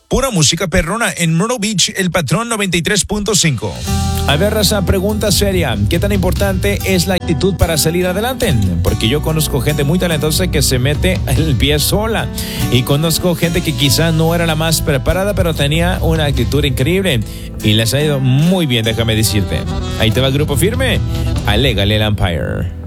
Pura música perrona en Myrtle Beach, El Patrón 93.5. A ver, raza, pregunta seria. ¿Qué tan importante es la actitud para salir adelante? Porque yo conozco gente muy talentosa que se mete el pie sola. Y conozco gente que quizá no era la más preparada, pero tenía una actitud increíble. Y les ha ido muy bien, déjame decirte. Ahí te va el Grupo Firme. Alégale el Empire.